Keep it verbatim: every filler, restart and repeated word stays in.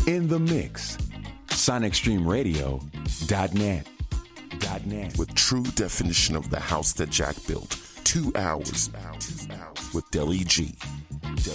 In the mix. Sonic Stream Radio dot net. .net. With true definition of the house that Jack built. Two hours with Deli G.